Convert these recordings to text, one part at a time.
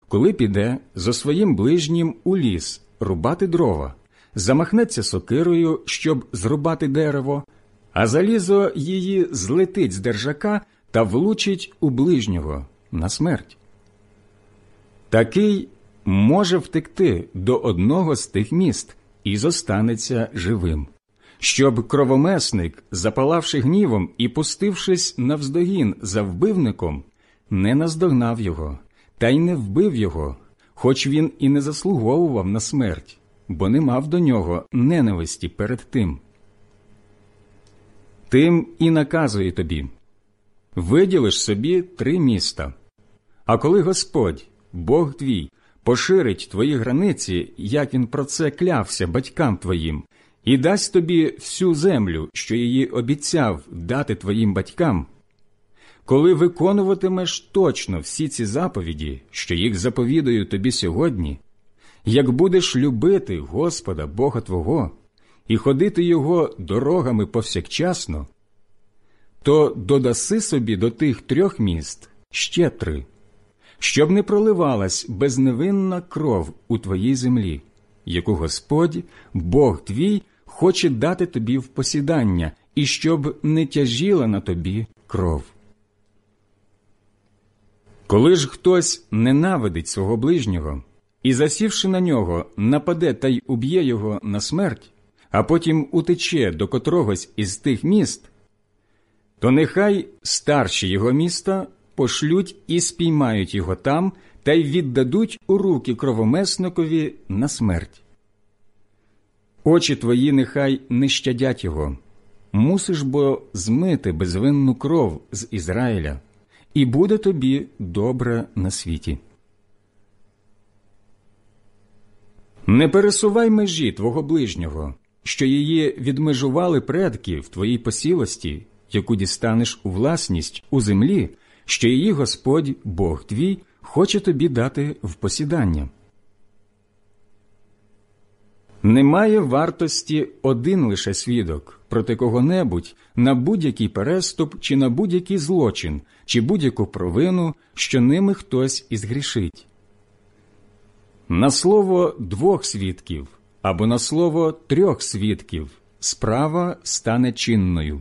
коли піде зо своїм ближнім у ліс рубати дрова, замахнеться сокирою, щоб зрубати дерево, а залізо її злетить з держака та влучить у ближнього на смерть. Такий може втекти до одного з тих міст і зостанеться живим, щоб кровомесник, запалавши гнівом і пустившись навздогін за вбивником, не наздогнав його, та й не вбив його, хоч він і не заслуговував на смерть, бо не мав до нього ненависті перед тим. Тим і наказує тобі: виділиш собі 3 міста, а коли Господь, Бог твій, поширить твої границі, як він про це клявся батькам твоїм, і дасть тобі всю землю, що її обіцяв дати твоїм батькам, коли виконуватимеш точно всі ці заповіді, що їх заповідаю тобі сьогодні, як будеш любити Господа Бога твого і ходити Його дорогами повсякчасно, то додаси собі до тих 3 міст ще 3, щоб не проливалась безневинна кров у твоїй землі, яку Господь, Бог твій, хоче дати тобі в посідання, і щоб не тяжіла на тобі кров. Коли ж хтось ненавидить свого ближнього і, засівши на нього, нападе та й уб'є його на смерть, а потім утече до котрогось із тих міст, то нехай старші його міста пошлють і спіймають його там та й віддадуть у руки кровомесникові на смерть. Очі твої нехай не щадять його, мусиш бо змити безвинну кров з Ізраїля, і буде тобі добре на світі. Не пересувай межі твого ближнього, що її відмежували предки в твоїй посілості, яку дістанеш у власність у землі, що її Господь, Бог твій, хоче тобі дати в посідання. Немає вартості один лише свідок проти кого-небудь на будь-який переступ чи на будь-який злочин, чи будь-яку провину, що ними хтось і згрішить. На слово 2 свідків або на слово 3 свідків справа стане чинною.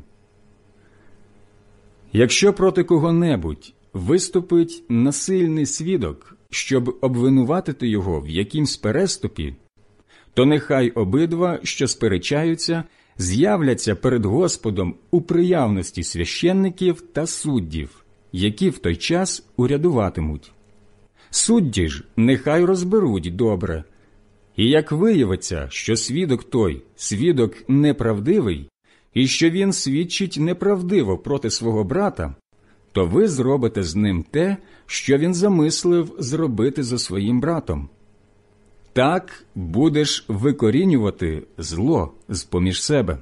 Якщо проти кого-небудь виступить насильний свідок, щоб обвинуватити його в якимсь переступі, то нехай обидва, що сперечаються, з'являться перед Господом у приявності священників та суддів, які в той час урядуватимуть. Судді ж нехай розберуть добре, і як виявиться, що свідок той – свідок неправдивий, і що він свідчить неправдиво проти свого брата, то ви зробите з ним те, що він замислив зробити зі своїм братом. Так будеш викорінювати зло з-поміж себе.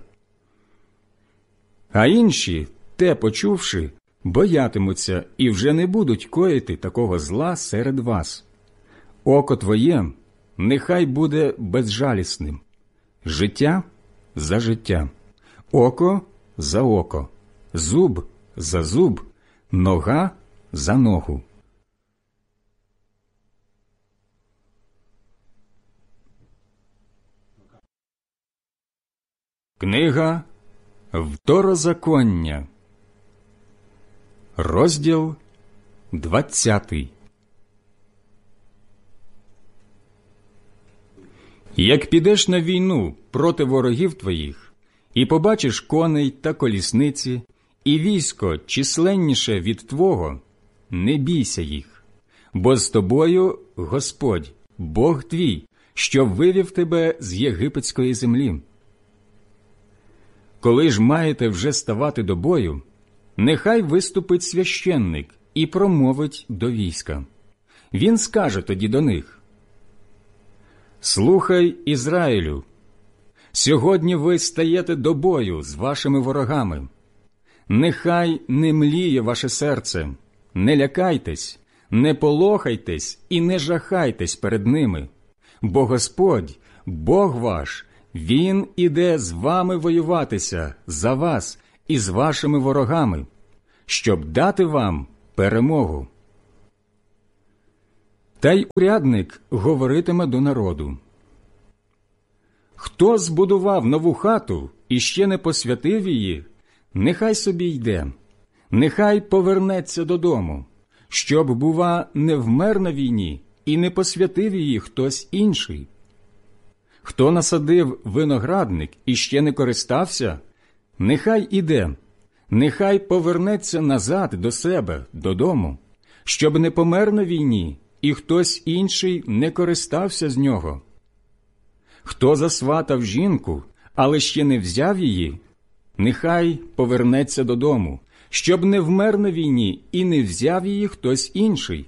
А інші, те почувши, боятимуться і вже не будуть коїти такого зла серед вас. Око твоє нехай буде безжалісним, життя за життя, око за око, зуб за зуб, нога за ногу. Книга Второзаконня, розділ 20. Як підеш на війну проти ворогів твоїх, і побачиш коней та колісниці, і військо численніше від твого, не бійся їх, бо з тобою Господь, Бог твій, що вивів тебе з єгипетської землі. Коли ж маєте вже ставати до бою, нехай виступить священник і промовить до війська. Він скаже тоді до них: «Слухай, Ізраїлю, сьогодні ви стаєте до бою з вашими ворогами. Нехай не мліє ваше серце, не лякайтесь, не полохайтесь і не жахайтесь перед ними, бо Господь, Бог ваш, Він іде з вами воюватися за вас і з вашими ворогами, щоб дати вам перемогу. Та й урядник говоритиме до народу: хто збудував нову хату і ще не посвятив її, нехай собі йде, нехай повернеться додому, щоб, бува, не вмер на війні і не посвятив її хтось інший. Хто насадив виноградник і ще не користався, нехай іде, нехай повернеться назад до себе, додому, щоб не помер на війні і хтось інший не користався з нього. Хто засватав жінку, але ще не взяв її, нехай повернеться додому, щоб не вмер на війні і не взяв її хтось інший.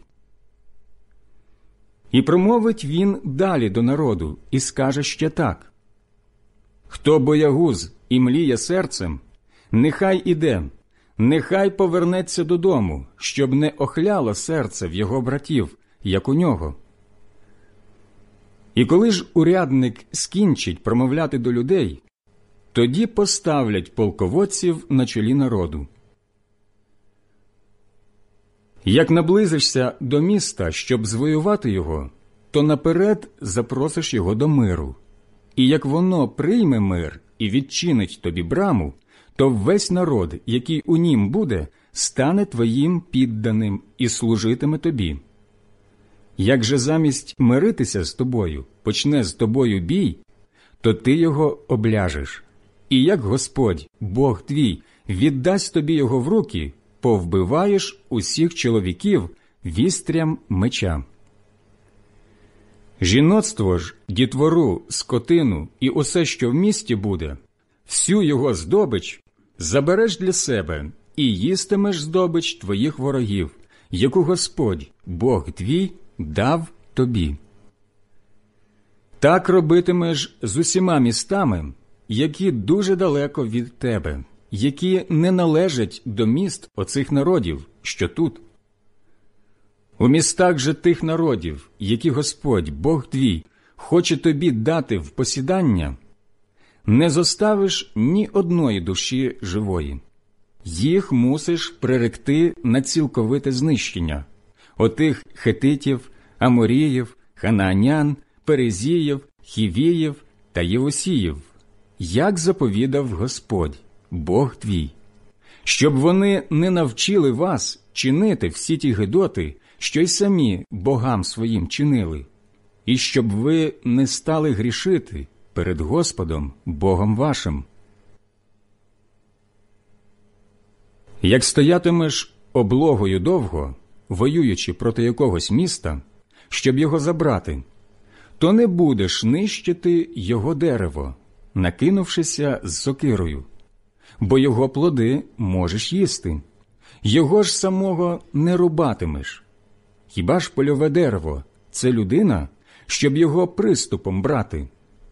І промовить він далі до народу і скаже ще так: хто боягуз і мліє серцем, нехай іде, нехай повернеться додому, щоб не охляло серце в його братів, як у нього. І коли ж урядник скінчить промовляти до людей, тоді поставлять полководців на чолі народу. Як наблизишся до міста, щоб звоювати його, то наперед запросиш його до миру. І як воно прийме мир і відчинить тобі браму, то весь народ, який у нім буде, стане твоїм підданим і служитиме тобі. Як же замість миритися з тобою почне з тобою бій, то ти його обляжеш. І як Господь, Бог твій, віддасть тобі його в руки, повбиваєш усіх чоловіків вістрям меча. Жіноцтво ж, дітвору, скотину і усе, що в місті буде, всю його здобич забереш для себе і їстимеш здобич твоїх ворогів, яку Господь, Бог твій, дав тобі. Так робитимеш з усіма містами, які дуже далеко від тебе, які не належать до міст оцих народів, що тут. У містах же тих народів, які Господь, Бог твій, хоче тобі дати в посідання, не зоставиш ні одної душі живої. Їх мусиш приректи на цілковите знищення. Отих хетитів, аморіїв, ханаанян, перезіїв, хівіїв та євусіїв, як заповідав Господь, Бог твій, щоб вони не навчили вас чинити всі ті гидоти, що й самі богам своїм чинили, і щоб ви не стали грішити перед Господом, Богом вашим. Як стоятимеш облогою довго, воюючи проти якогось міста, щоб його забрати, то не будеш нищити його дерево, накинувшися з сокирою, бо його плоди можеш їсти, його ж самого не рубатимеш. Хіба ж польове дерево – це людина, щоб його приступом брати?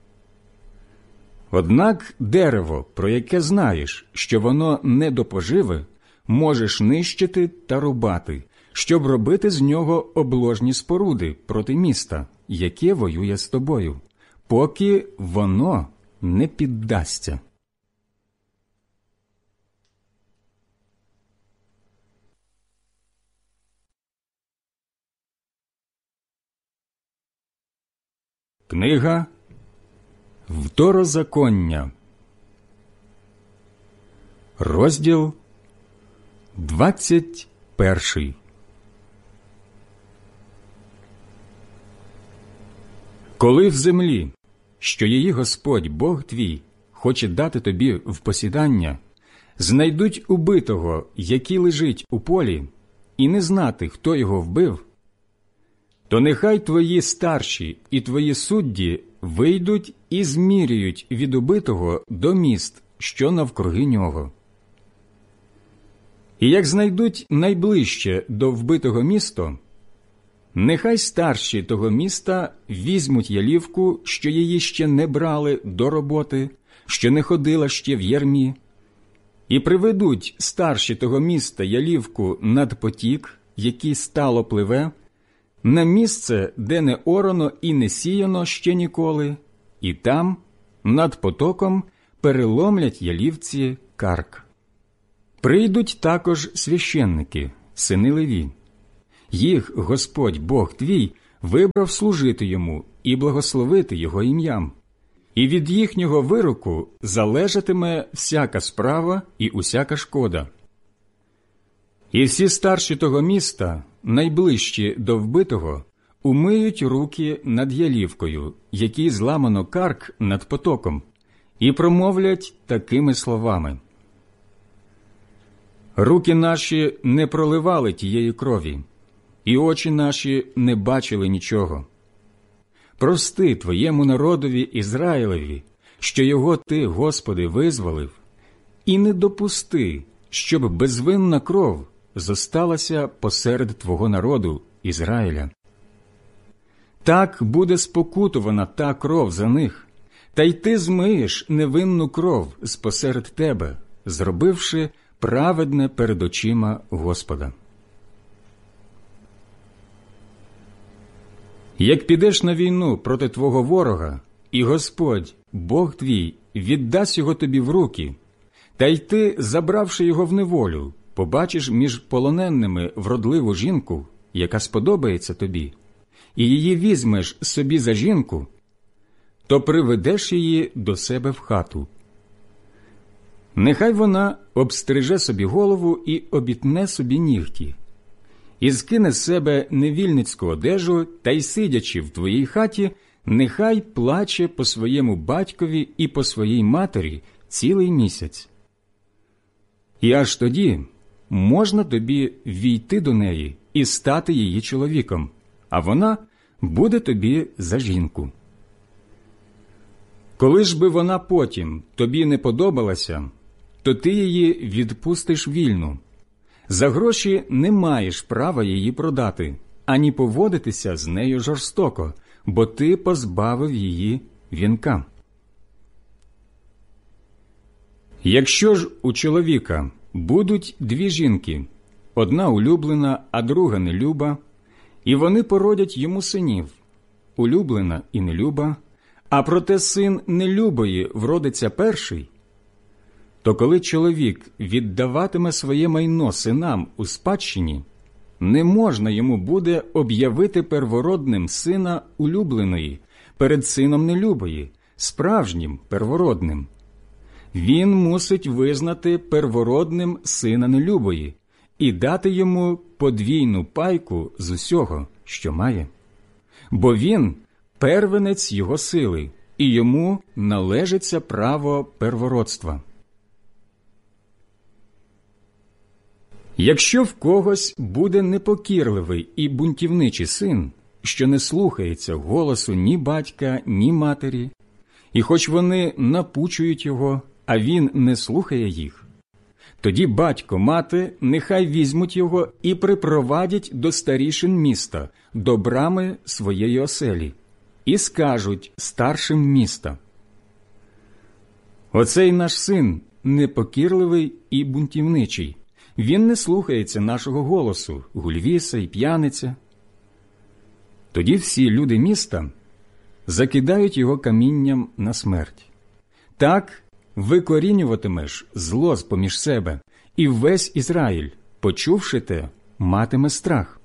Однак дерево, про яке знаєш, що воно не до поживи, можеш нищити та рубати, щоб робити з нього обложні споруди проти міста, яке воює з тобою, поки воно не піддасться. Книга Второзаконня, розділ 21. Коли в землі, що її Господь, Бог твій, хоче дати тобі в посідання, знайдуть убитого, який лежить у полі, і не знати, хто його вбив, то нехай твої старші і твої судді вийдуть і зміряють від убитого до міст, що навкруги нього. І як знайдуть найближче до вбитого місто, нехай старші того міста візьмуть ялівку, що її ще не брали до роботи, що не ходила ще в ярмі, і приведуть старші того міста ялівку над потік, який стало пливе, на місце, де не орано і не сіяно ще ніколи, і там, над потоком, переломлять ялівці карк. Прийдуть також священники, сини Леві. Їх Господь Бог твій вибрав служити йому і благословити його ім'ям. І від їхнього вироку залежатиме всяка справа і усяка шкода. І всі старші того міста, найближчі до вбитого, умиють руки над ялівкою, якій зламано карк над потоком, і промовлять такими словами: «Руки наші не проливали тієї крові, і очі наші не бачили нічого. Прости твоєму народові Ізраїлеві, що його ти, Господи, визволив, і не допусти, щоб безвинна кров зосталася посеред твого народу Ізраїля. Так буде спокутувана та кров за них, та й ти змиєш невинну кров спосеред тебе, зробивши праведне перед очима Господа». Як підеш на війну проти твого ворога, і Господь, Бог твій, віддасть його тобі в руки, та й ти, забравши його в неволю, побачиш між полоненними вродливу жінку, яка сподобається тобі, і її візьмеш собі за жінку, то приведеш її до себе в хату. Нехай вона обстриже собі голову і обітне собі нігті, і скине з себе невільницьку одежу, та й, сидячи в твоїй хаті, нехай плаче по своєму батькові і по своїй матері цілий місяць. І аж тоді можна тобі війти до неї і стати її чоловіком, а вона буде тобі за жінку. Коли ж би вона потім тобі не подобалася, то ти її відпустиш вільну. За гроші не маєш права її продати, ані поводитися з нею жорстоко, бо ти позбавив її вінка. Якщо ж у чоловіка будуть дві жінки, одна улюблена, а друга нелюба, і вони породять йому синів, улюблена і нелюба, а проте син нелюбої вродиться перший, то коли чоловік віддаватиме своє майно синам у спадщині, не можна йому буде об'явити первородним сина улюбленої перед сином нелюбої, справжнім первородним. Він мусить визнати первородним сина нелюбої і дати йому подвійну пайку з усього, що має. Бо він – первенець його сили, і йому належиться право первородства. Якщо в когось буде непокірливий і бунтівничий син, що не слухається голосу ні батька, ні матері, і хоч вони напучують його, а він не слухає їх, тоді батько, мати нехай візьмуть його і припровадять до старішин міста, до брами своєї оселі, і скажуть старшим міста: «Оцей наш син непокірливий і бунтівничий. Він не слухається нашого голосу, гульвіса і п'яниця». Тоді всі люди міста закидають його камінням на смерть. Так викорінюватимеш зло з-поміж себе, і весь Ізраїль, почувши те, матиме страх.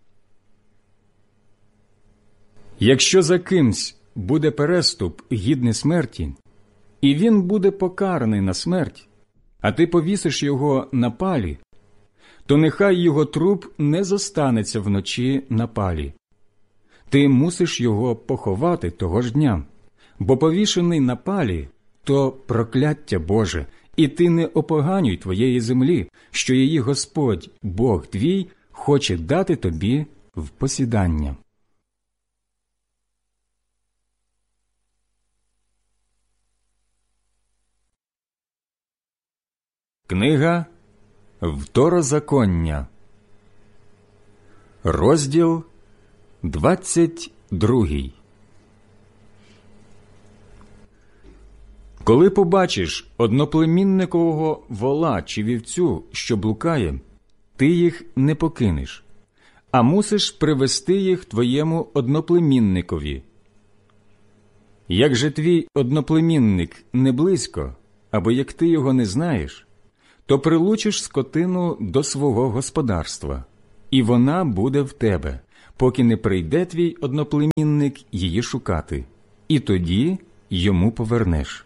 Якщо за кимсь буде переступ гідний смерті, і він буде покараний на смерть, а ти повісиш його на палі, то нехай його труп не зостанеться вночі на палі. Ти мусиш його поховати того ж дня, бо повішений на палі – то прокляття Боже, і ти не опоганюй твоєї землі, що її Господь, Бог твій, хоче дати тобі в посідання. Книга Второзаконня, розділ 22. Коли побачиш одноплемінникового вола чи вівцю, що блукає, ти їх не покинеш, а мусиш привести їх твоєму одноплемінникові. Як же твій одноплемінник не близько, або як ти його не знаєш, то прилучиш скотину до свого господарства, і вона буде в тебе, поки не прийде твій одноплемінник її шукати, і тоді йому повернеш.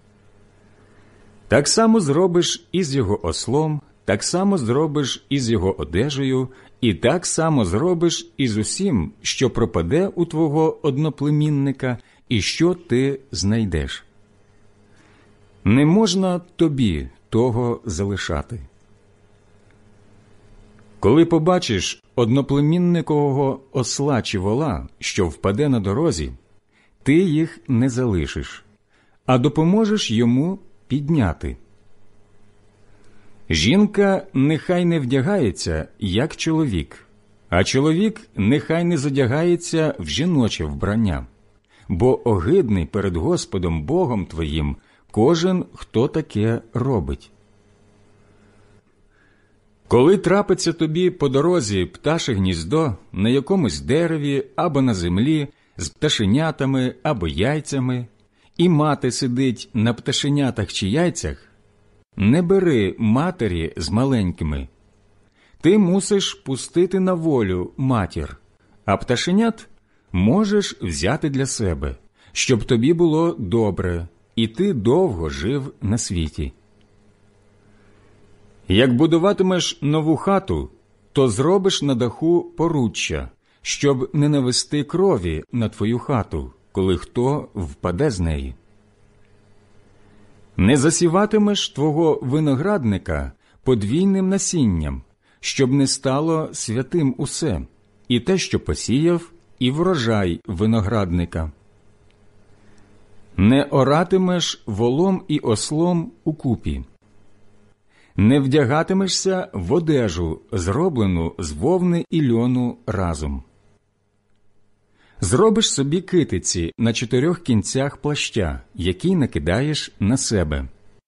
Так само зробиш і з його ослом, так само зробиш і з його одежею, і так само зробиш і з усім, що пропаде у твого одноплемінника, і що ти знайдеш. Не можна тобі того залишати. Коли побачиш одноплемінникового осла чи вола, що впаде на дорозі, ти їх не залишиш, а допоможеш йому підняти. Жінка нехай не вдягається, як чоловік, а чоловік нехай не задягається в жіноче вбрання, бо огидний перед Господом Богом твоїм кожен, хто таке робить. Коли трапиться тобі по дорозі пташе гніздо на якомусь дереві або на землі з пташенятами або яйцями, і мати сидить на пташенятах чи яйцях, не бери матері з маленькими. Ти мусиш пустити на волю матір, а пташенят можеш взяти для себе, щоб тобі було добре, і ти довго жив на світі. Як будуватимеш нову хату, то зробиш на даху поруччя, щоб не навести крові на твою хату, коли хто впаде з неї. Не засіватимеш твого виноградника подвійним насінням, щоб не стало святим усе, і те, що посіяв, і врожай виноградника. Не оратимеш волом і ослом укупі. Не вдягатимешся в одежу, зроблену з вовни і льону разом. Зробиш собі китиці на 4 кінцях плаща, який накидаєш на себе.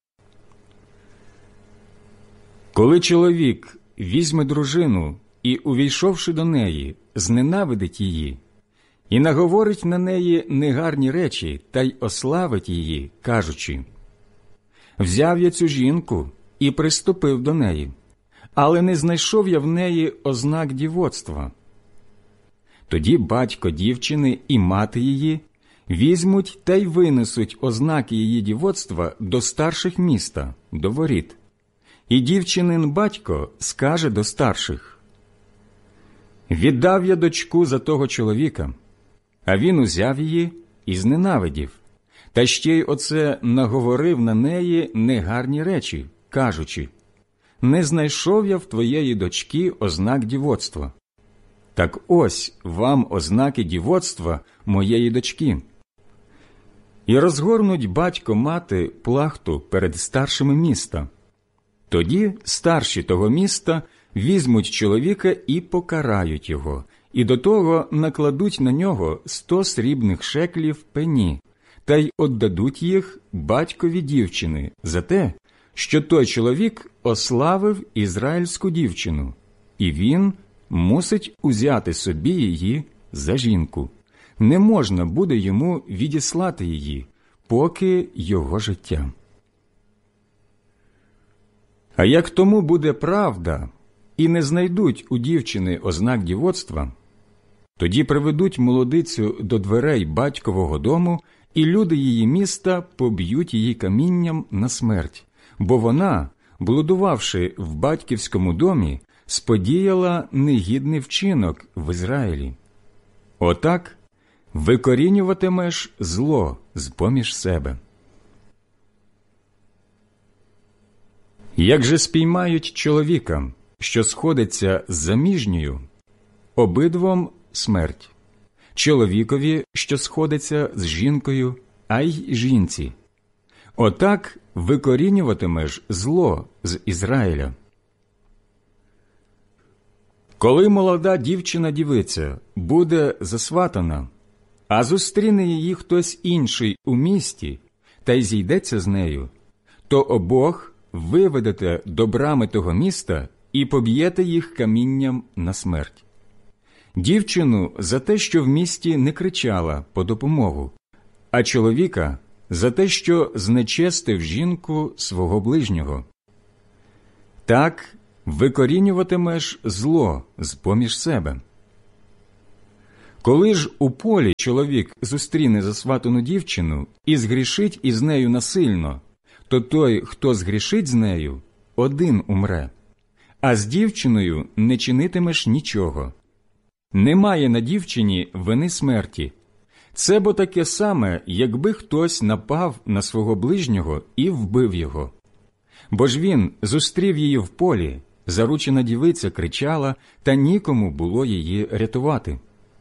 Коли чоловік візьме дружину і, увійшовши до неї, зненавидить її, і наговорить на неї негарні речі та й ославить її, кажучи: «Взяв я цю жінку і приступив до неї, але не знайшов я в неї ознак дівоцтва». Тоді батько дівчини і мати її візьмуть та й винесуть ознаки її дівоцтва до старших міста, до воріт. І дівчинин батько скаже до старших: «Віддав я дочку за того чоловіка, а він узяв її і зненавидів, та ще й оце наговорив на неї негарні речі, кажучи: не знайшов я в твоєї дочки ознак дівоцтва. Так ось вам ознаки дівоцтва моєї дочки». І розгорнуть батько-мати плахту перед старшими міста. Тоді старші того міста візьмуть чоловіка і покарають його, і до того накладуть на нього 100 срібних шеклів пені, та й отдадуть їх батькові дівчини за те, що той чоловік ославив ізраїльську дівчину, і він мусить узяти собі її за жінку. Не можна буде йому відіслати її, поки його життя. А як тому буде правда, і не знайдуть у дівчини ознак дівоцтва, тоді приведуть молодицю до дверей батькового дому, і люди її міста поб'ють її камінням на смерть, бо вона, блудувавши в батьківському домі, сподіяла негідний вчинок в Ізраїлі. Отак викорінюватимеш зло з-поміж себе. Як же спіймають чоловіка, що сходиться з заміжньою, обидвом смерть, чоловікові, що сходиться з жінкою, а й жінці. Отак викорінюватимеш зло з Ізраїля. Коли молода дівчина-дівиця буде засватана, а зустріне її хтось інший у місті та й зійдеться з нею, то обох виведете до брами того міста і поб'єте їх камінням на смерть. Дівчину за те, що в місті не кричала по допомогу, а чоловіка за те, що знечестив жінку свого ближнього. Так викорінюватимеш зло з-поміж себе. Коли ж у полі чоловік зустріне засватану дівчину і згрішить із нею насильно, то той, хто згрішить з нею, один умре, а з дівчиною не чинитимеш нічого. Немає на дівчині вини смерті. Це бо таке саме, якби хтось напав на свого ближнього і вбив його. Бо ж він зустрів її в полі, заручена дівиця кричала, та нікому було її рятувати.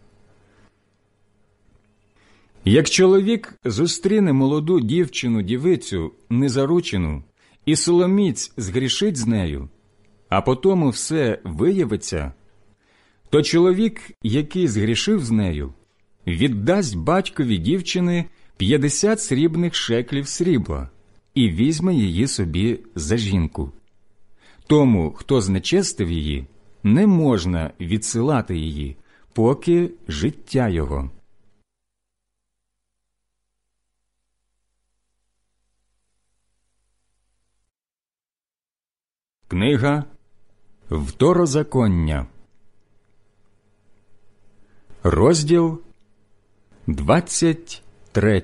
Як чоловік зустріне молоду дівчину-дівицю незаручену, і силоміць згрішить з нею, а потому все виявиться, то чоловік, який згрішив з нею, віддасть батькові дівчини 50 срібних шеклів срібла і візьме її собі за жінку. Тому, хто знечестив її, не можна відсилати її, поки життя його. Книга Второзаконня, розділ 23.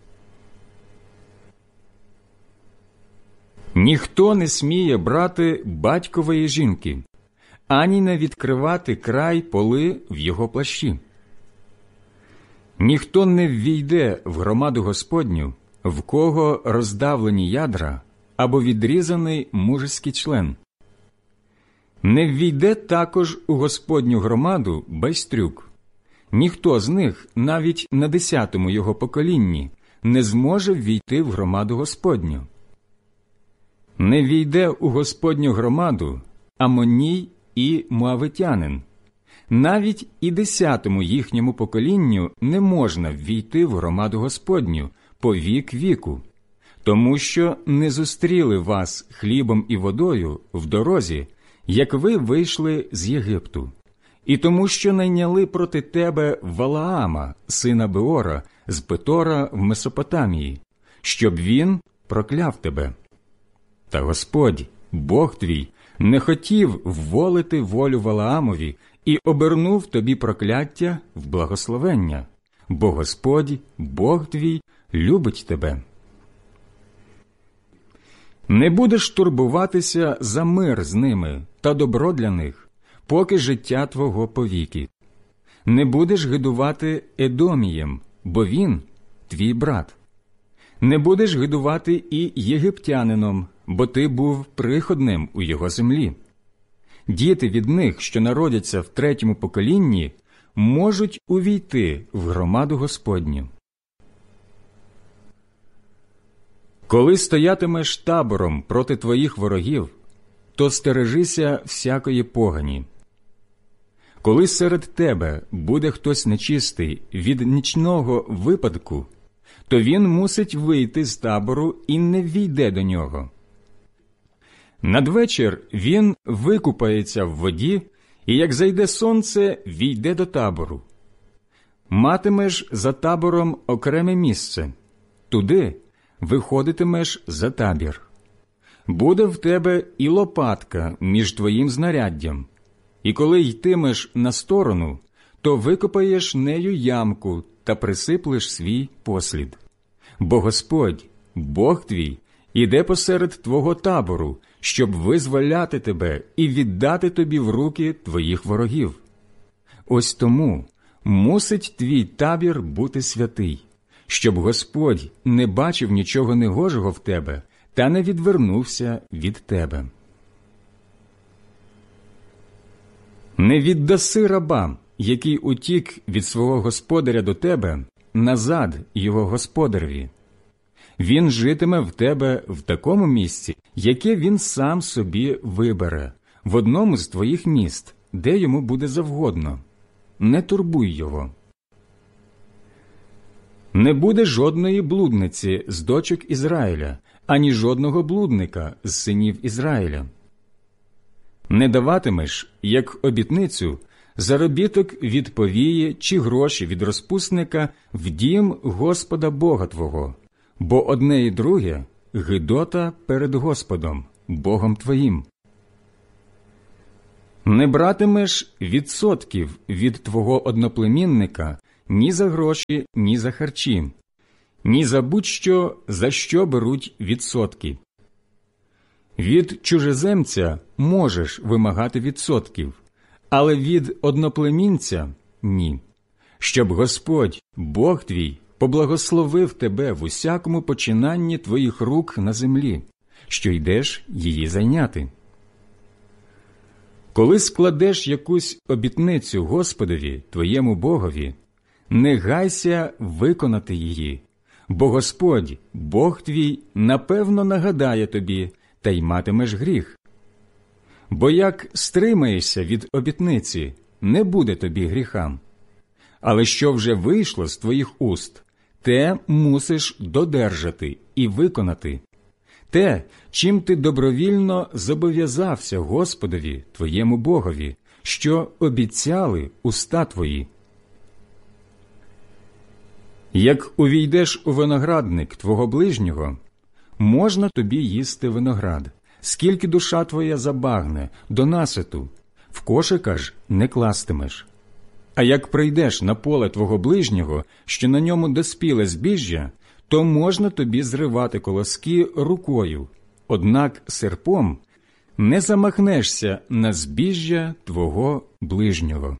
Ніхто не сміє брати батькової жінки, ані не відкривати край поли в його плащі. Ніхто не ввійде в громаду Господню, в кого роздавлені ядра або відрізаний мужеський член. Не ввійде також у Господню громаду байстрюк. Ніхто з них, навіть на 10-му його поколінні, не зможе ввійти в громаду Господню. Не ввійде у Господню громаду Амоній і Моавитянин. Навіть і 10-му їхньому поколінню не можна ввійти в громаду Господню по вік віку, тому що не зустріли вас хлібом і водою в дорозі, як ви вийшли з Єгипту, і тому що найняли проти тебе Валаама, сина Беора, з Петора в Месопотамії, щоб він прокляв тебе. Та Господь, Бог твій, не хотів вволити волю Валаамові і обернув тобі прокляття в благословення, бо Господь, Бог твій, любить тебе. Не будеш турбуватися за мир з ними та добро для них, поки життя твого повіки. Не будеш гидувати Едомієм, бо він твій брат. Не будеш гидувати і єгиптянином, бо ти був приходним у його землі. Діти від них, що народяться в 3-му поколінні, можуть увійти в громаду Господню. Коли стоятимеш табором проти твоїх ворогів, то стережися всякої погані. Коли серед тебе буде хтось нечистий від нічного випадку, то він мусить вийти з табору і не ввійде до нього. Надвечір він викупається в воді, і як зайде сонце, війде до табору. Матимеш за табором окреме місце, туди виходитимеш за табір. Буде в тебе і лопатка між твоїм знаряддям, і коли йтимеш на сторону, то викопаєш нею ямку та присиплеш свій послід. Бо Господь, Бог твій, іде посеред твого табору, щоб визволяти тебе і віддати тобі в руки твоїх ворогів. Ось тому мусить твій табір бути святий, щоб Господь не бачив нічого негожого в тебе та не відвернувся від тебе. Не віддаси раба, який утік від свого господаря до тебе, назад його господареві. Він житиме в тебе в такому місці, яке він сам собі вибере, в одному з твоїх міст, де йому буде завгодно. Не турбуй його. Не буде жодної блудниці з дочок Ізраїля, ані жодного блудника з синів Ізраїля. Не даватимеш, як обітницю, заробіток від повії чи гроші від розпусника в дім Господа Бога твого, бо одне і друге – гидота перед Господом, Богом твоїм. Не братимеш відсотків від твого одноплемінника ні за гроші, ні за харчі, ні за будь-що, за що беруть відсотки. Від чужеземця можеш вимагати відсотків, але від одноплемінця – ні, щоб Господь, Бог твій, поблагословив тебе в усякому починанні твоїх рук на землі, що йдеш її зайняти. Коли складеш якусь обітницю Господові, твоєму Богові, не гайся виконати її, бо Господь, Бог твій, напевно нагадає тобі, та й матимеш гріх. Бо як стримаєшся від обітниці, не буде тобі гріха. Але що вже вийшло з твоїх уст, те мусиш додержати і виконати. Те, чим ти добровільно зобов'язався Господові, твоєму Богові, що обіцяли уста твої. Як увійдеш у виноградник твого ближнього, можна тобі їсти виноград, скільки душа твоя забагне, до наситу, в кошика ж не кластимеш. А як прийдеш на поле твого ближнього, що на ньому доспіле збіжжя, то можна тобі зривати колоски рукою, однак серпом не замахнешся на збіжжя твого ближнього.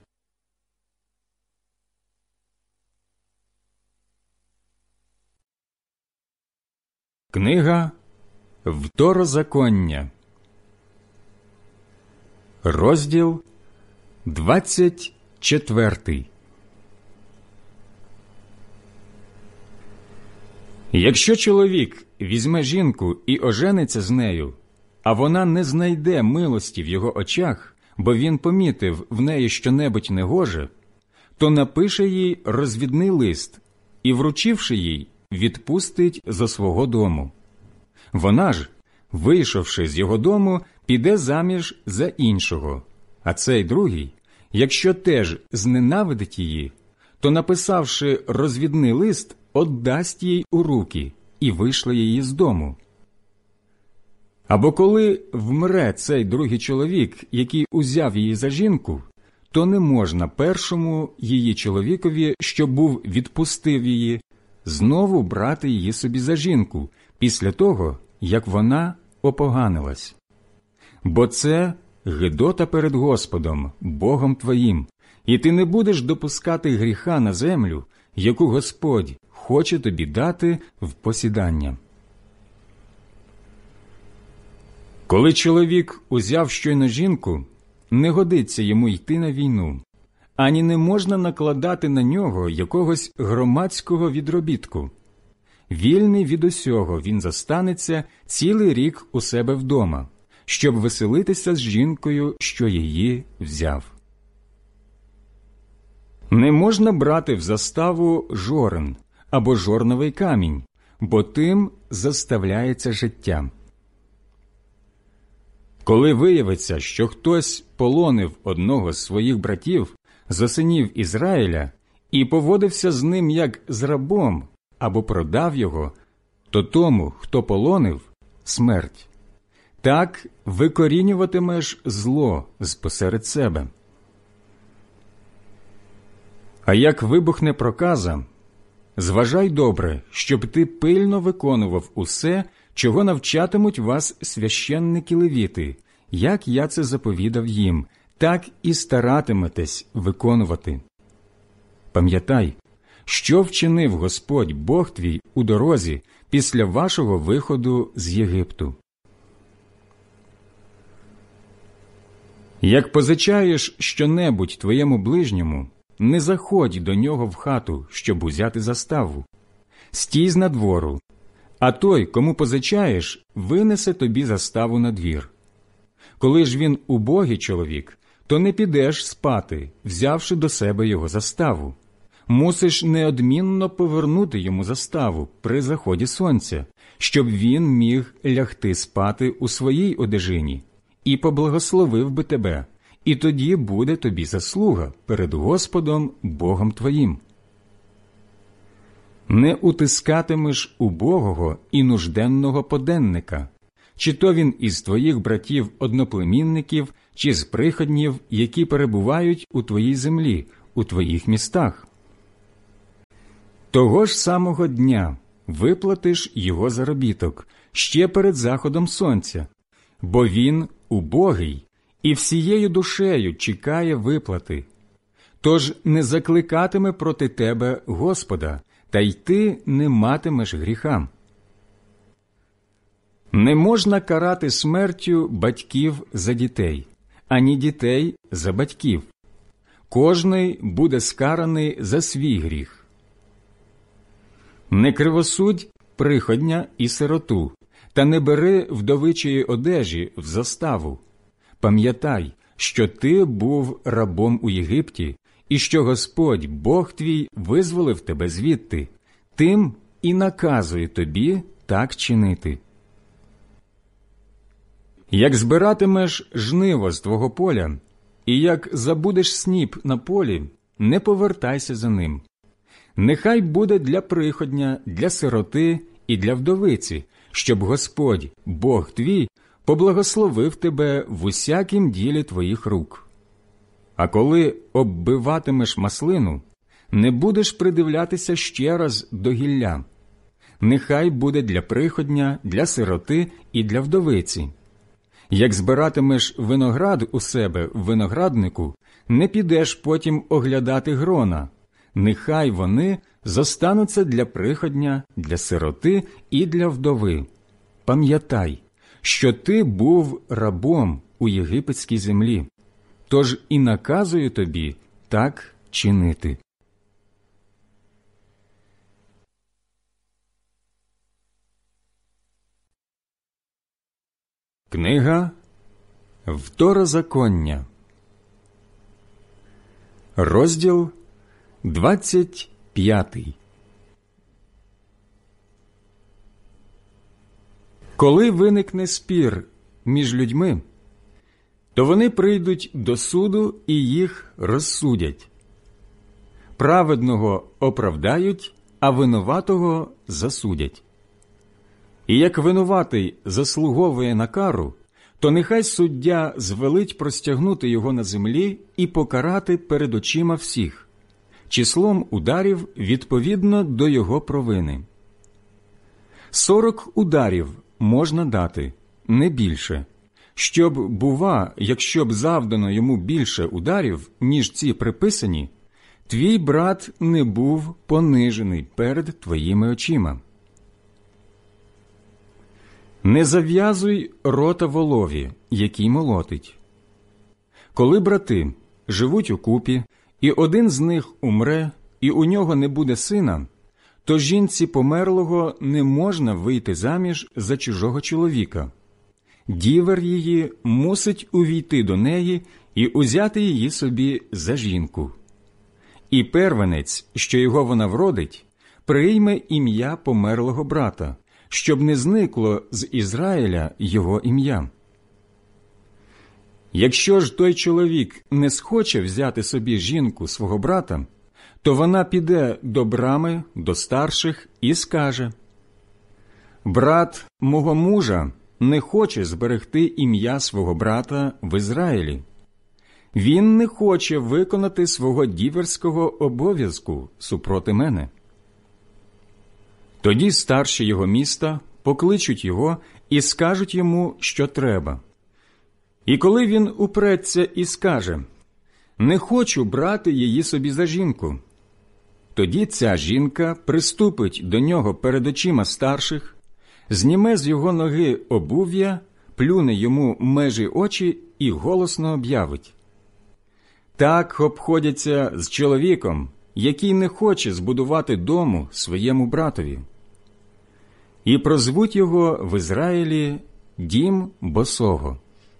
Книга Второзаконня, розділ 24. Якщо чоловік візьме жінку і ожениться з нею, а вона не знайде милості в його очах, бо він помітив в неї щонебудь негоже, то напише їй розвідний лист і, вручивши їй, відпустить зо свого дому. Вона ж, вийшовши з його дому, піде заміж за іншого, а цей другий, якщо теж зненавидить її, то, написавши розвідний лист, отдасть їй у руки і вийшле її з дому. Або коли вмре цей другий чоловік, який узяв її за жінку, то не можна першому її чоловікові, що був відпустив її, знову брати її собі за жінку, після того, як вона опоганилась. Бо це гидота перед Господом, Богом твоїм, і ти не будеш допускати гріха на землю, яку Господь хоче тобі дати в посідання. Коли чоловік узяв щойно жінку, не годиться йому йти на війну, ані не можна накладати на нього якогось громадського відробітку. Вільний від усього він зостанеться цілий рік у себе вдома, щоб веселитися з жінкою, що її взяв. Не можна брати в заставу жорен або жорновий камінь, бо тим заставляється життя. Коли виявиться, що хтось полонив одного з своїх братів, зо синів Ізраїля, і поводився з ним як з рабом, або продав його, то тому, хто полонив, смерть. Так викорінюватимеш зло з-посеред себе. А як вибухне проказа, зважай добре, щоб ти пильно виконував усе, чого навчатимуть вас священники-левіти, як я це заповідав їм, так і старатиметесь виконувати. Пам'ятай, що вчинив Господь Бог твій у дорозі після вашого виходу з Єгипту. Як позичаєш щонебудь твоєму ближньому, не заходь до нього в хату, щоб узяти заставу. Стій знадвору, а той, кому позичаєш, винесе тобі заставу на двір. Коли ж він убогий чоловік, то не підеш спати, взявши до себе його заставу. Мусиш неодмінно повернути йому заставу при заході сонця, щоб він міг лягти спати у своїй одежині, і поблагословив би тебе, і тоді буде тобі заслуга перед Господом Богом твоїм. Не утискатимеш убогого і нужденного поденника, чи то він із твоїх братів-одноплемінників, чи з приходнів, які перебувають у твоїй землі, у твоїх містах. Того ж самого дня виплатиш його заробіток ще перед заходом сонця, бо він убогий і всією душею чекає виплати. Тож не закликатиме проти тебе Господа, та й ти не матимеш гріха. Не можна карати смертю батьків за дітей, ані дітей за батьків. Кожний буде скараний за свій гріх. Не кривосудь приходня і сироту, та не бери вдовичої одежі в заставу. Пам'ятай, що ти був рабом у Єгипті, і що Господь, Бог твій, визволив тебе звідти, тим і наказує тобі так чинити. Як збиратимеш жниво з твого поля, і як забудеш сніп на полі, не повертайся за ним. Нехай буде для приходня, для сироти і для вдовиці, щоб Господь, Бог твій, поблагословив тебе в усякім ділі твоїх рук. А коли оббиватимеш маслину, не будеш придивлятися ще раз до гілля. Нехай буде для приходня, для сироти і для вдовиці. Як збиратимеш виноград у себе в винограднику, не підеш потім оглядати грона. Нехай вони зостануться для приходня, для сироти і для вдови. Пам'ятай, що ти був рабом у єгипетській землі, тож і наказую тобі так чинити. Книга Второзаконня, розділ 25. Коли виникне спір між людьми, то вони прийдуть до суду і їх розсудять. Праведного оправдають, а винуватого засудять. І як винуватий заслуговує на кару, то нехай суддя звелить простягнути його на землі і покарати перед очима всіх, числом ударів відповідно до його провини. 40 ударів можна дати, не більше, щоб, бува, якщо б завдано йому більше ударів, ніж ці приписані, твій брат не був понижений перед твоїми очима. Не зав'язуй рота волові, який молотить. Коли брати живуть укупі, і один з них умре, і у нього не буде сина, то жінці померлого не можна вийти заміж за чужого чоловіка. Дівер її мусить увійти до неї і узяти її собі за жінку. І первенець, що його вона вродить, прийме ім'я померлого брата, щоб не зникло з Ізраїля його ім'я. Якщо ж той чоловік не схоче взяти собі жінку свого брата, то вона піде до брами, до старших і скаже: «Брат мого мужа не хоче зберегти ім'я свого брата в Ізраїлі. Він не хоче виконати свого діверського обов'язку супроти мене». Тоді старші його міста покличуть його і скажуть йому, що треба. І коли він упреться і скаже: «Не хочу брати її собі за жінку», тоді ця жінка приступить до нього перед очима старших, зніме з його ноги обув'я, плюне йому межі очі і голосно об'явить: «Так обходяться з чоловіком, який не хоче збудувати дому своєму братові». І прозвуть його в Ізраїлі «Дім босого».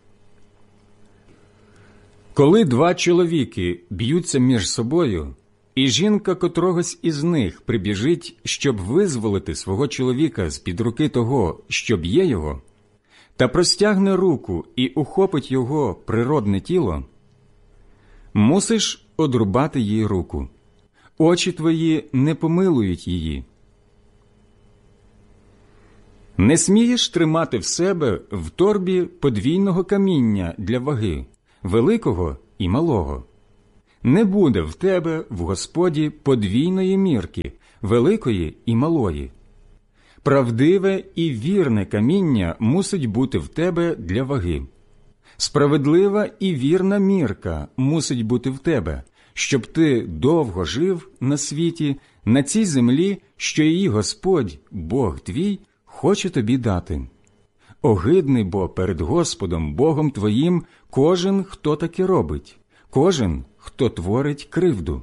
Коли два чоловіки б'ються між собою, і жінка котрогось із них прибіжить, щоб визволити свого чоловіка з-під руки того, що б'є його, та простягне руку і ухопить його природне тіло, мусиш одрубати їй руку. Очі твої не помилують її. Не смієш тримати в себе в торбі подвійного каміння для ваги, великого і малого. Не буде в тебе в Господі подвійної мірки, великої і малої. Правдиве і вірне каміння мусить бути в тебе для ваги. Справедлива і вірна мірка мусить бути в тебе, щоб ти довго жив на світі, на цій землі, що її Господь, Бог твій, хоче тобі дати. Огидний бо перед Господом, Богом твоїм, кожен, хто таке робить, кожен, хто творить кривду.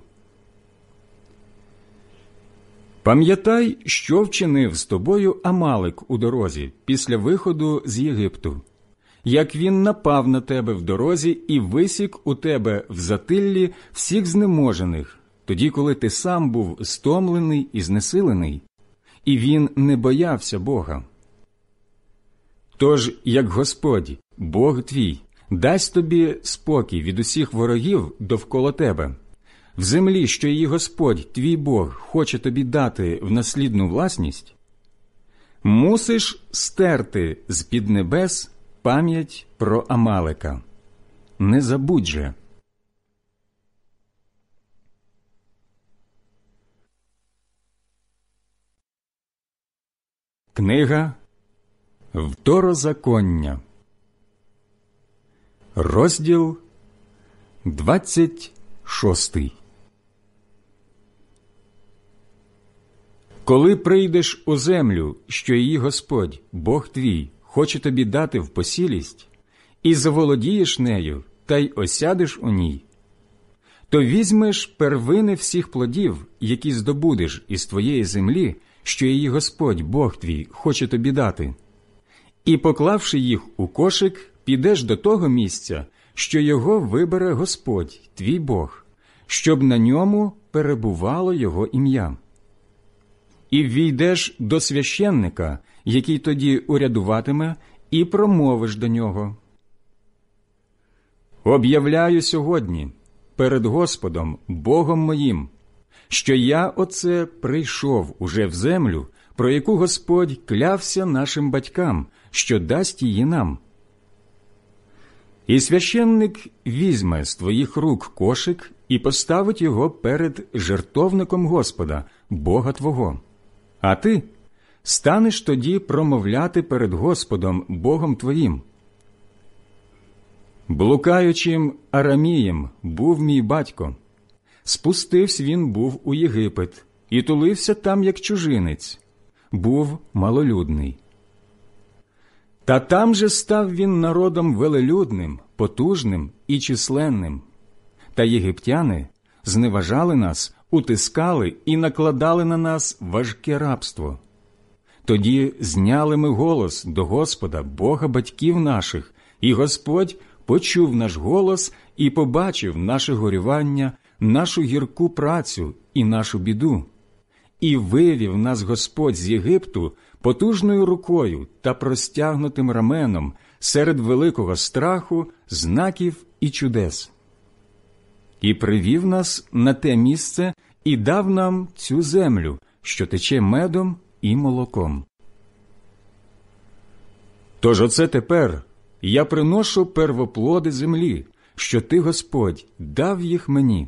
Пам'ятай, що вчинив з тобою Амалик у дорозі після виходу з Єгипту, як він напав на тебе в дорозі і висік у тебе в затиллі всіх знеможених, тоді, коли ти сам був стомлений і знесилений, і він не боявся Бога. Тож, як Господь, Бог твій, дасть тобі спокій від усіх ворогів довкола тебе, в землі, що її Господь, твій Бог, хоче тобі дати в наслідну власність, мусиш стерти з-під небес пам'ять про Амалика. Не забудь же. Книга Второзаконня, розділ 26. Коли прийдеш у землю, що її Господь, Бог твій, хоче тобі дати в посілість, і заволодієш нею, та й осядеш у ній, то візьмеш первини всіх плодів, які здобудеш із твоєї землі, що її Господь, Бог твій, хоче тобі дати, і, поклавши їх у кошик, підеш до того місця, що його вибере Господь, твій Бог, щоб на ньому перебувало його ім'я. І ввійдеш до священника, який тоді урядуватиме, і промовиш до нього: «Об'являю сьогодні перед Господом, Богом моїм, що я оце прийшов уже в землю, про яку Господь клявся нашим батькам, що дасть її нам». І священник візьме з твоїх рук кошик і поставить його перед жертовником Господа, Бога твого. А ти станеш тоді промовляти перед Господом, Богом твоїм: «Блукаючим Арамієм був мій батько. Спустився він був у Єгипет і тулився там, як чужинець, був малолюдний. Та там же став він народом велелюдним, потужним і численним. Та єгиптяни зневажали нас, утискали і накладали на нас важке рабство. Тоді зняли ми голос до Господа, Бога батьків наших, і Господь почув наш голос і побачив наше горювання, нашу гірку працю і нашу біду. І вивів нас Господь з Єгипту потужною рукою та простягнутим раменом серед великого страху, знаків і чудес. І привів нас на те місце і дав нам цю землю, що тече медом і молоком. Тож оце тепер я приношу первоплоди землі, що ти, Господь, дав їх мені.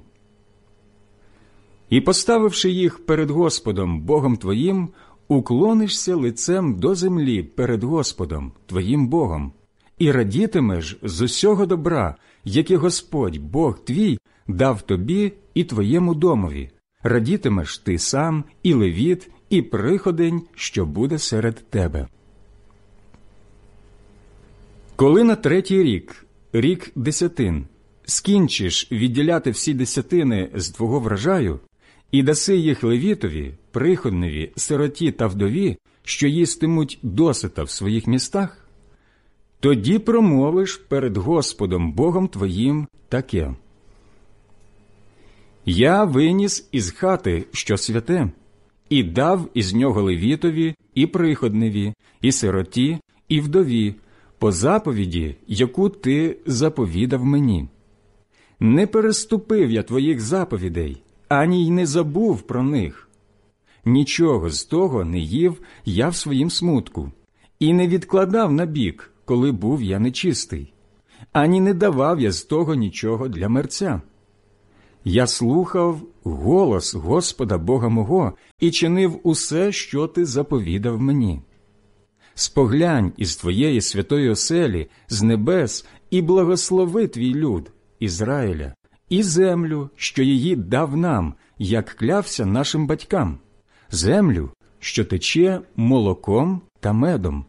І, поставивши їх перед Господом, Богом твоїм, уклонишся лицем до землі перед Господом, твоїм Богом, і радітимеш з усього добра, яке Господь, Бог твій, дав тобі і твоєму домові. Радітимеш ти сам, і левіт, і приходень, що буде серед тебе. Коли на 3-й рік, рік десятин, скінчиш відділяти всі десятини з твого врожаю, і даси їх левітові, приходневі, сироті та вдові, що їстимуть досита в своїх містах, тоді промовиш перед Господом Богом твоїм таке: «Я виніс із хати, що святе, і дав із нього левітові, і приходневі, і сироті, і вдові, по заповіді, яку ти заповідав мені. Не переступив я твоїх заповідей, ані й не забув про них. Нічого з того не їв я в своїм смутку, і не відкладав набік, коли був я нечистий, ані не давав я з того нічого для мерця. Я слухав голос Господа Бога мого і чинив усе, що ти заповідав мені. Споглянь із твоєї святої оселі з небес і благослови твій люд, Ізраїля, і землю, що її дав нам, як клявся нашим батькам, землю, що тече молоком та медом.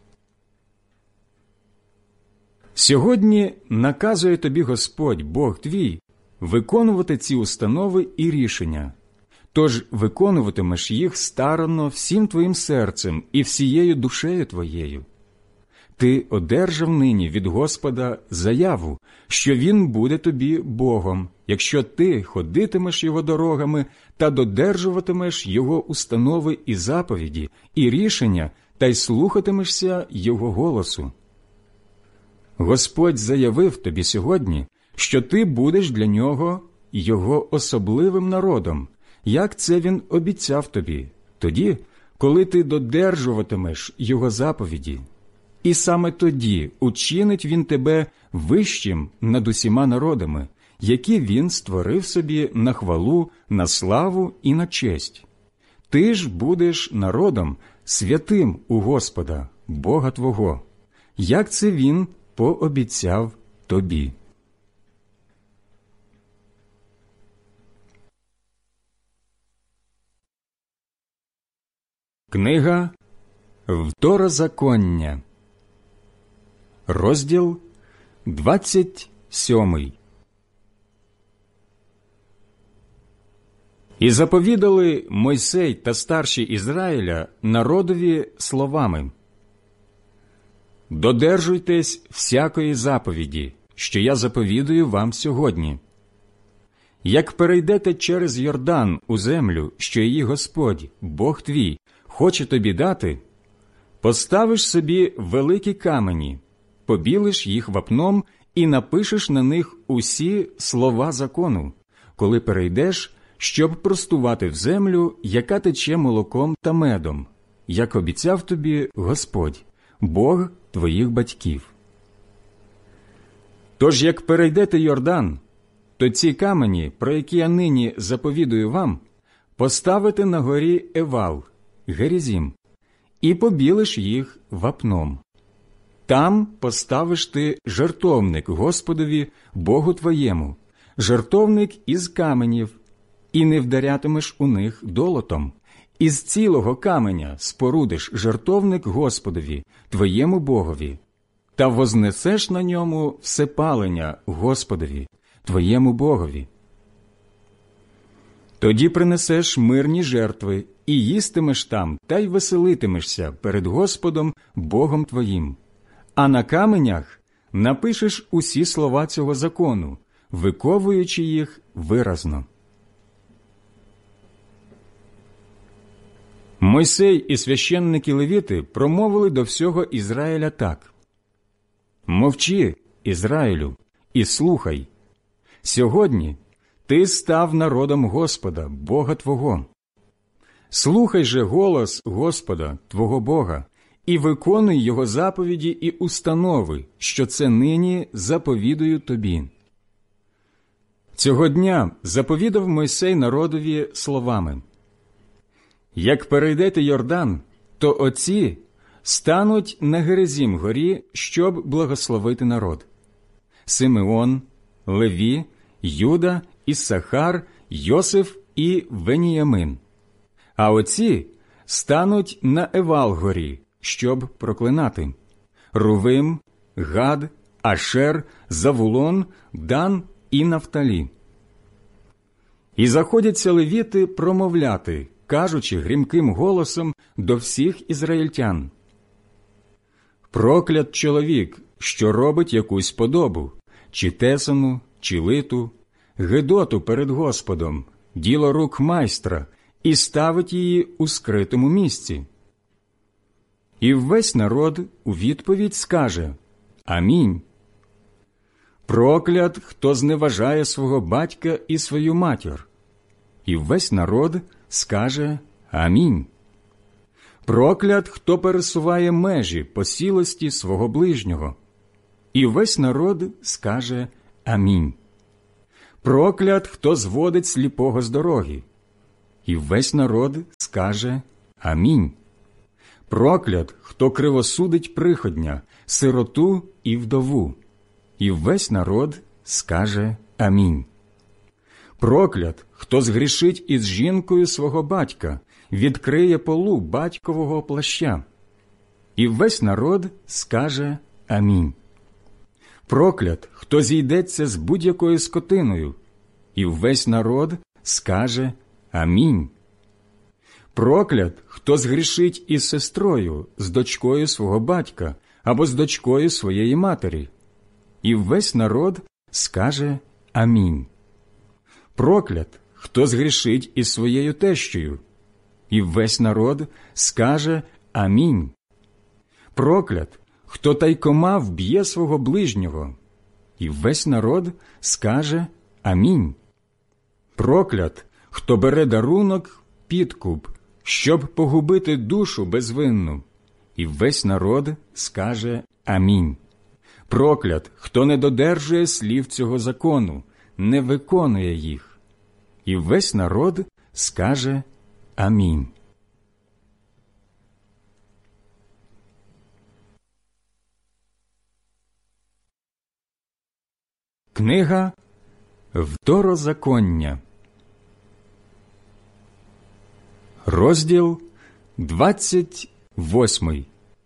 Сьогодні наказує тобі Господь, Бог твій, виконувати ці установи і рішення. Тож виконуватимеш їх старанно всім твоїм серцем і всією душею твоєю. Ти одержав нині від Господа заяву, що Він буде тобі Богом, якщо ти ходитимеш Його дорогами та додержуватимеш Його установи і заповіді, і рішення, та й слухатимешся Його голосу. Господь заявив тобі сьогодні, що ти будеш для Нього Його особливим народом, як це Він обіцяв тобі, тоді, коли ти додержуватимеш Його заповіді. І саме тоді учинить Він тебе вищим над усіма народами, які Він створив собі на хвалу, на славу і на честь. Ти ж будеш народом святим у Господа, Бога твого, як це Він пообіцяв тобі. Книга Второзаконня, розділ 27. І заповідали Мойсей та старші Ізраїля народові словами: «Додержуйтесь всякої заповіді, що я заповідую вам сьогодні. Як перейдете через Йордан у землю, що її Господь, Бог твій, хоче тобі дати, поставиш собі великі камені, побілиш їх вапном і напишеш на них усі слова закону, коли перейдеш, щоб простувати в землю, яка тече молоком та медом, як обіцяв тобі Господь, Бог твоїх батьків. Тож, як перейдете Йордан, то ці камені, про які я нині заповідую вам, поставите на горі Евал, Герізім, і побілиш їх вапном. Там поставиш ти жертовник Господові, Богу твоєму, жертовник із каменів, і не вдарятимеш у них долотом. Із цілого каменя спорудиш жертовник Господові, твоєму Богові, та вознесеш на ньому всепалення Господові, твоєму Богові. Тоді принесеш мирні жертви, і їстимеш там, та й веселитимешся перед Господом, Богом твоїм. А на каменях напишеш усі слова цього закону, виковуючи їх виразно». Мойсей і священники левіти промовили до всього Ізраїля так: «Мовчи, Ізраїлю, і слухай. Сьогодні ти став народом Господа, Бога твого. Слухай же голос Господа, твого Бога, і виконуй Його заповіді і установи, що це нині заповідую тобі». Цього дня заповідав Мойсей народові словами: «Як перейдете Йордан, то оці стануть на Герезім горі, щоб благословити народ: Симеон, Леві, Юда, Іссахар, Йосиф і Веніямин. А оці стануть на Евал горі, щоб проклинати: Рувим, Гад, Ашер, Завулон, Дан і Нафталі. І заходяться левіти промовляти, кажучи грімким голосом до всіх ізраїльтян: проклят чоловік, що робить якусь подобу, чи тесану, чи литу, гидоту перед Господом, діло рук майстра, і ставить її у скритому місці. І весь народ у відповідь скаже: Амінь. Проклят, хто зневажає свого батька і свою матір. І весь народ скаже: Амінь. Проклят, хто пересуває межі посілості свого ближнього. І весь народ скаже Амінь. Проклят, хто зводить сліпого з дороги. І весь народ скаже Амінь. Проклят, хто кривосудить приходня, сироту і вдову. І весь народ скаже Амінь. Проклят, хто згрішить із жінкою свого батька, відкриє полу батькового плаща. І весь народ скаже Амінь. Проклят, хто зійдеться з будь-якою скотиною. І весь народ скаже Амінь. Проклят, хто згрішить із сестрою, з дочкою свого батька або з дочкою своєї матері. І весь народ скаже Амінь. Проклят, хто згрішить із своєю тещею. І весь народ скаже Амінь. Проклят, хто тайкома вб'є свого ближнього. І весь народ скаже Амінь. Проклят, хто бере дарунок підкуп, щоб погубити душу безвинну. І весь народ скаже Амінь. Проклят, хто не додержує слів цього закону, не виконує їх. І весь народ скаже Амінь. Книга Второзаконня. Розділ 28.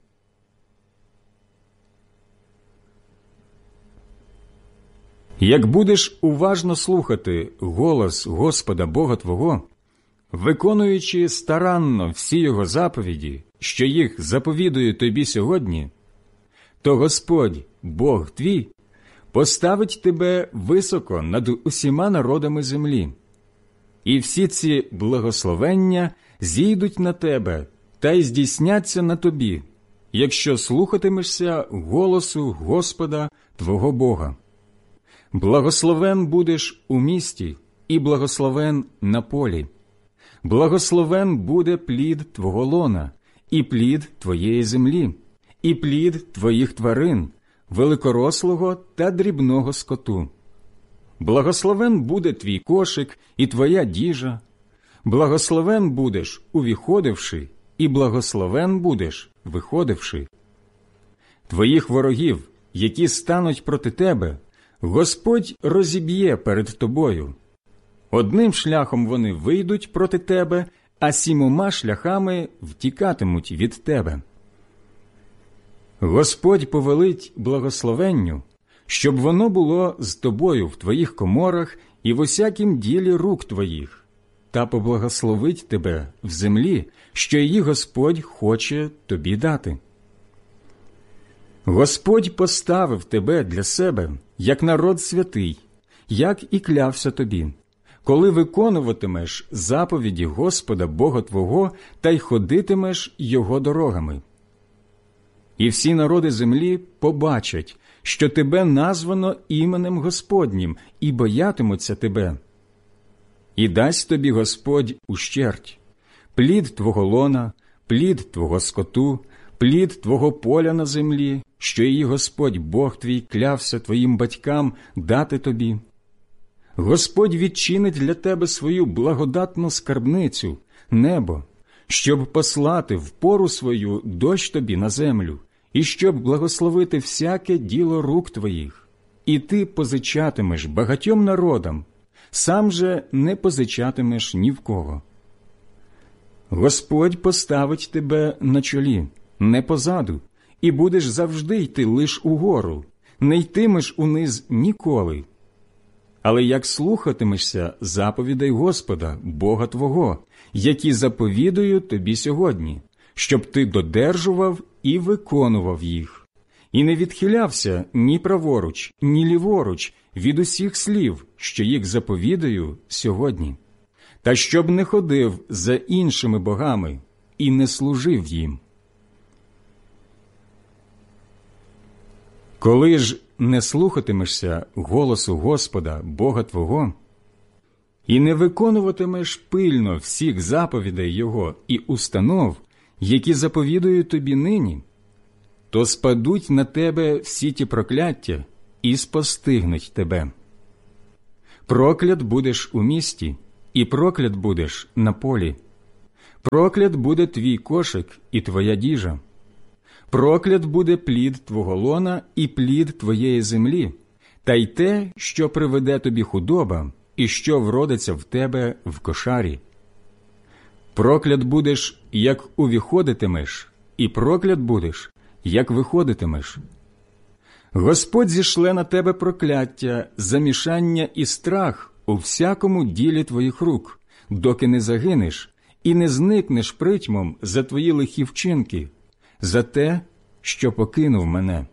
Як будеш уважно слухати голос Господа Бога твого, виконуючи старанно всі Його заповіді, що їх заповідую тобі сьогодні, то Господь, Бог твій, поставить тебе високо над усіма народами землі. І всі ці благословення зійдуть на тебе та й здійсняться на тобі, якщо слухатимешся голосу Господа твого Бога. Благословен будеш у місті і благословен на полі. Благословен буде плід твого лона, і плід твоєї землі, і плід твоїх тварин, великорослого та дрібного скоту. Благословен буде твій кошик і твоя діжа. Благословен будеш, увіходивши, і благословен будеш, виходивши. Твоїх ворогів, які стануть проти тебе, Господь розіб'є перед тобою. Одним шляхом вони вийдуть проти тебе, а 7 шляхами втікатимуть від тебе. Господь повелить благословенню, щоб воно було з тобою в твоїх коморах і в усякім ділі рук твоїх, та поблагословить тебе в землі, що її Господь хоче тобі дати. Господь поставив тебе для себе, як народ святий, як і клявся тобі, коли виконуватимеш заповіді Господа Бога твого та й ходитимеш Його дорогами. І всі народи землі побачать, що тебе названо іменем Господнім, і боятимуться тебе. І дасть тобі Господь ущерть, плід твого лона, плід твого скоту, плід твого поля на землі, що її Господь Бог твій клявся твоїм батькам дати тобі. Господь відчинить для тебе свою благодатну скарбницю, небо, щоб послати в пору свою дощ тобі на землю, і щоб благословити всяке діло рук твоїх. І ти позичатимеш багатьом народам, сам же не позичатимеш ні в кого. Господь поставить тебе на чолі, не позаду, і будеш завжди йти лиш угору, не йтимеш униз ніколи. Але як слухатимешся заповідей Господа, Бога твого, які заповідую тобі сьогодні, щоб ти додержував і виконував їх, і не відхилявся ні праворуч, ні ліворуч від усіх слів, що їх заповідаю сьогодні, та щоб не ходив за іншими богами і не служив їм. Коли ж не слухатимешся голосу Господа, Бога твого, і не виконуватимеш пильно всіх заповідей Його і установ, які заповідую тобі нині, то спадуть на тебе всі ті прокляття і спостигнуть тебе. Проклят будеш у місті, і проклят будеш на полі. Проклят буде твій кошик і твоя діжа. Проклят буде плід твого лона і плід твоєї землі, та й те, що приведе тобі худоба, і що вродиться в тебе в кошарі. Проклят будеш, як увіходитимеш, і проклят будеш, як виходитимеш. Господь зішле на тебе прокляття, замішання і страх у всякому ділі твоїх рук, доки не загинеш і не зникнеш притьмом за твої лихі вчинки, за те, що покинув мене.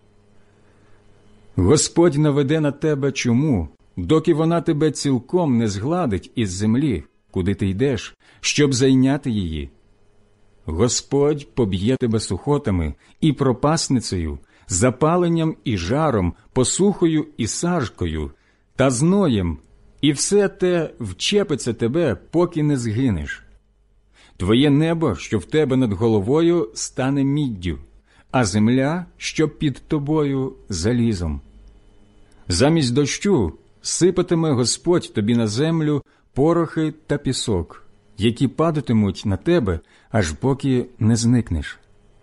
Господь наведе на тебе чуму, доки вона тебе цілком не згладить із землі, куди ти йдеш, щоб зайняти її. Господь поб'є тебе сухотами і пропасницею, запаленням і жаром, посухою і сажкою, та зноєм, і все те вчепиться тебе, поки не згинеш. Твоє небо, що в тебе над головою, стане міддю, а земля, що під тобою, залізом. Замість дощу сипатиме Господь тобі на землю порохи та пісок, які падатимуть на тебе, аж поки не зникнеш.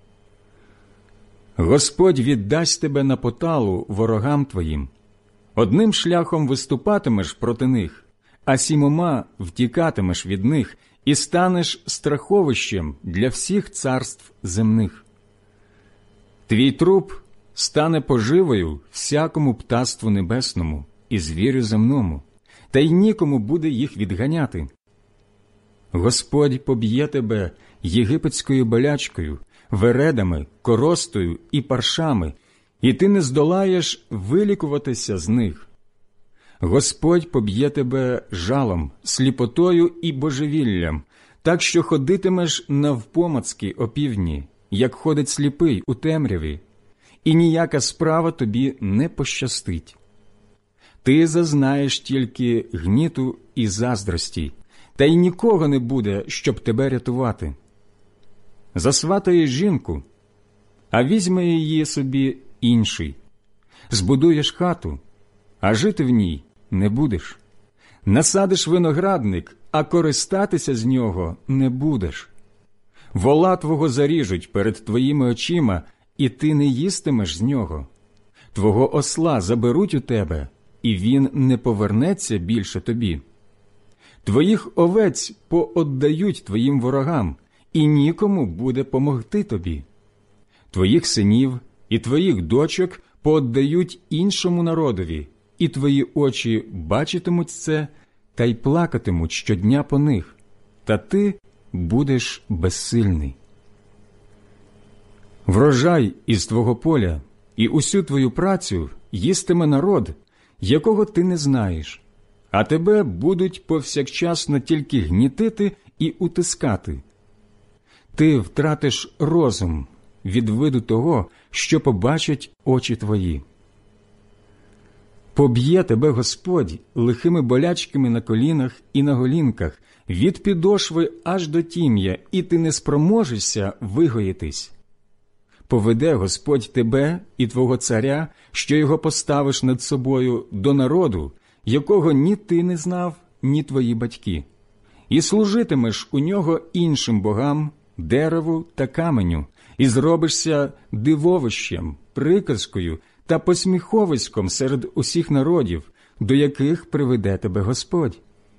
Господь віддасть тебе на поталу ворогам твоїм. Одним шляхом виступатимеш проти них, а 7 втікатимеш від них і станеш страховищем для всіх царств земних. Твій труп стане поживою всякому птаству небесному і звірю земному, та й нікому буде їх відганяти. Господь поб'є тебе єгипетською болячкою, вередами, коростою і паршами, і ти не здолаєш вилікуватися з них. Господь поб'є тебе жалом, сліпотою і божевіллям, так що ходитимеш навпомацки опівдні, як ходить сліпий у темряві, і ніяка справа тобі не пощастить. Ти зазнаєш тільки гніту і заздрості, та й нікого не буде, щоб тебе рятувати. Засватаєш жінку, а візьме її собі інший. Збудуєш хату, а жити в ній не будеш. Насадиш виноградник, а користатися з нього не будеш. Вола твого заріжуть перед твоїми очима, і ти не їстимеш з нього. Твого осла заберуть у тебе, і він не повернеться більше тобі. Твоїх овець пооддають твоїм ворогам, і нікому буде помогти тобі. Твоїх синів і твоїх дочок пооддають іншому народові, і твої очі бачитимуть це, та й плакатимуть щодня по них, та ти будеш безсильний. Врожай із твого поля і усю твою працю їстиме народ, якого ти не знаєш, а тебе будуть повсякчасно тільки гнітити і утискати. Ти втратиш розум від виду того, що побачать очі твої. Поб'є тебе Господь лихими болячками на колінах і на голінках, від підошви аж до тім'я, і ти не спроможешся вигоїтись. Поведе Господь тебе і твого царя, що його поставиш над собою, до народу, якого ні ти не знав, ні твої батьки, і служитимеш у нього іншим богам, дереву та каменю, і зробишся дивовищем, приказкою та посміховиськом серед усіх народів, до яких приведе тебе Господь.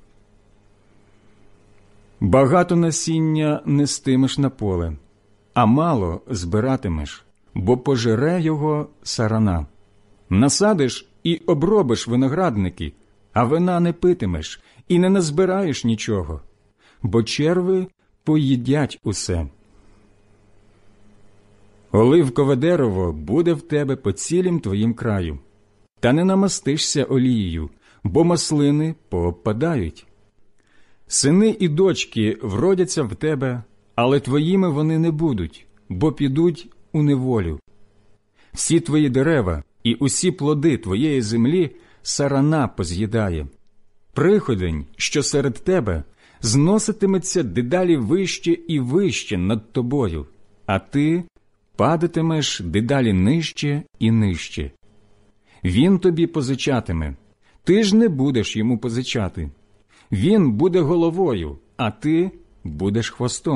Багато насіння нестимеш на поле, а мало збиратимеш, бо пожере його сарана. Насадиш і обробиш виноградники, а вина не питимеш і не назбираєш нічого, бо черви поїдять усе. Оливкове дерево буде в тебе по цілім твоїм краю, та не намастишся олією, бо маслини пообпадають. Сини і дочки вродяться в тебе, але твоїми вони не будуть, бо підуть у неволю. Всі твої дерева і усі плоди твоєї землі сарана поз'їдає. Приходень, що серед тебе, зноситиметься дедалі вище і вище над тобою, а ти падатимеш дедалі нижче і нижче. Він тобі позичатиме, ти ж не будеш йому позичати. Він буде головою, а ти будеш хвостом.